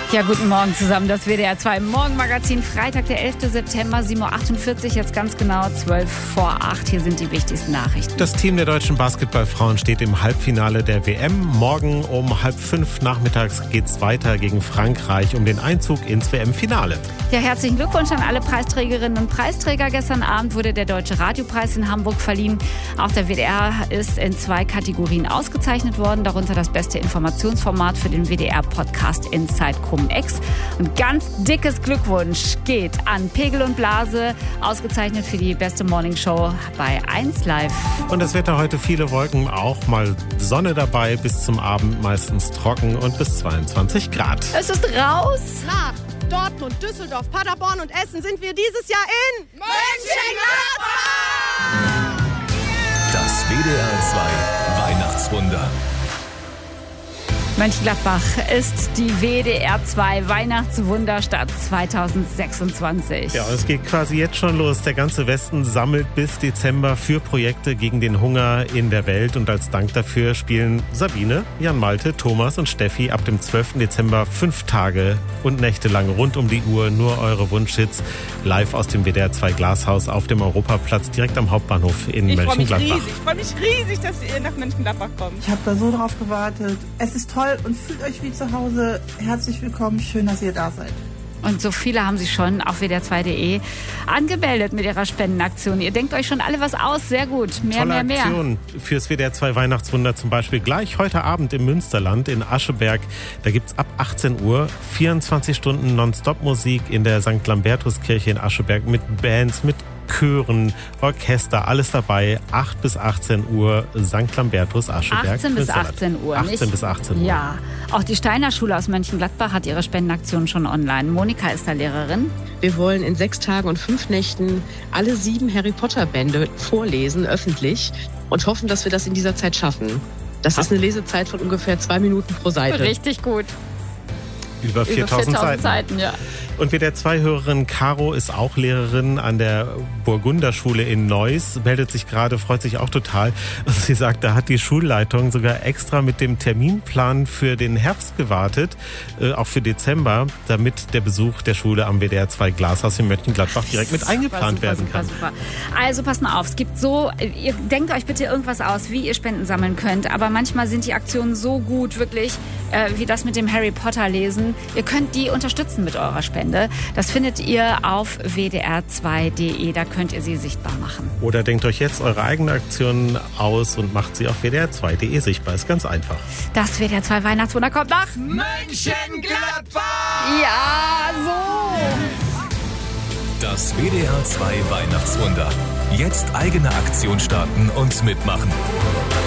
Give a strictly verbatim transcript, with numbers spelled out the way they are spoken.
Ja, guten Morgen zusammen. Das W D R zwei Morgenmagazin, Freitag, der elfter September, sieben Uhr achtundvierzig, jetzt ganz genau zwölf vor acht. Hier sind die wichtigsten Nachrichten. Das Team der deutschen Basketballfrauen steht im Halbfinale der W M. Morgen um halb fünf nachmittags geht's weiter gegen Frankreich um den Einzug ins W M-Finale. Ja, herzlichen Glückwunsch an alle Preisträgerinnen und Preisträger. Gestern Abend wurde der Deutsche Radiopreis in Hamburg verliehen. Auch der W D R ist in zwei Kategorien ausgezeichnet worden, darunter das beste Informationsformat für den W D R-Podcast Inside Cum-Ex. Und ganz dickes Glückwunsch geht an Pegel und Blase, ausgezeichnet für die beste Morningshow bei eins Live. Und das Wetter heute viele Wolken, auch mal Sonne dabei, bis zum Abend meistens trocken und bis zweiundzwanzig Grad. Es ist raus. Nach Dortmund, Düsseldorf, Paderborn und Essen sind wir dieses Jahr in Mönchengladbach! Das W D R zwei Weihnachtswunder. Mönchengladbach ist die W D R zwei Weihnachtswunderstadt zweitausendsechsundzwanzig. Ja, und es geht quasi jetzt schon los. Der ganze Westen sammelt bis Dezember für Projekte gegen den Hunger in der Welt. Und als Dank dafür spielen Sabine, Jan Malte, Thomas und Steffi ab dem zwölften Dezember fünf Tage und Nächte lang rund um die Uhr nur eure Wunschhits live aus dem W D R zwei Glashaus auf dem Europaplatz direkt am Hauptbahnhof in ich Mönchengladbach. Ich freue mich riesig, dass ihr nach Mönchengladbach kommt. Ich habe da so drauf gewartet. Es ist toll und fühlt euch wie zu Hause. Herzlich willkommen, schön, dass ihr da seid. Und so viele haben sich schon auf W D R zwei punkt de angemeldet mit ihrer Spendenaktion. Ihr denkt euch schon alle was aus. Sehr gut. Mehr, Tolle mehr, mehr. Aktion fürs W D R zwei Weihnachtswunder zum Beispiel gleich heute Abend im Münsterland in Ascheberg. Da gibt es ab achtzehn Uhr vierundzwanzig Stunden Nonstop-Musik in der Sankt Lambertuskirche in Ascheberg mit Bands, mit Chören, Orchester, alles dabei. acht bis achtzehn Uhr Sankt Lambertus, Ascheberg. achtzehn bis achtzehn Uhr. achtzehn nicht? bis achtzehn Uhr. Ja, auch die Steiner Schule aus Mönchengladbach hat ihre Spendenaktion schon online. Monika ist da Lehrerin. Wir wollen in sechs Tagen und fünf Nächten alle sieben Harry Potter Bände vorlesen, öffentlich, und hoffen, dass wir das in dieser Zeit schaffen. Das ist eine Lesezeit von ungefähr zwei Minuten pro Seite. Richtig gut. Über viertausend Seiten. Seiten, ja. Und W D R zwei Hörerin Caro ist auch Lehrerin an der Burgunderschule in Neuss, meldet sich gerade, freut sich auch total. Sie sagt, da hat die Schulleitung sogar extra mit dem Terminplan für den Herbst gewartet, äh, auch für Dezember, damit der Besuch der Schule am W D R zwei Glashaus in Mönchengladbach direkt mit eingeplant super, werden super, kann. Super. Also passt mal auf, es gibt so, ihr denkt euch bitte irgendwas aus, wie ihr Spenden sammeln könnt, aber manchmal sind die Aktionen so gut, wirklich, äh, wie das mit dem Harry Potter lesen. Ihr könnt die unterstützen mit eurer Spende. Das findet ihr auf W D R zwei punkt de, da könnt ihr sie sichtbar machen. Oder denkt euch jetzt eure eigene Aktion aus und macht sie auf W D R zwei punkt de sichtbar. Ist ganz einfach. Das W D R zwei Weihnachtswunder kommt nach Mönchengladbach! Ja, so! Das W D R zwei Weihnachtswunder. Jetzt eigene Aktion starten und mitmachen.